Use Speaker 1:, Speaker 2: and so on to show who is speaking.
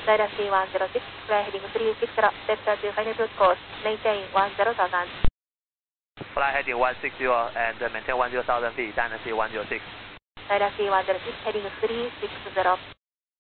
Speaker 1: Dynasty 106, fly heading 36 knot, delta to final approach course, maintain 10,000.
Speaker 2: Fly heading 160 and maintain 10,000 feet, Dynasty 106.
Speaker 1: Dynasty 106, heading 360.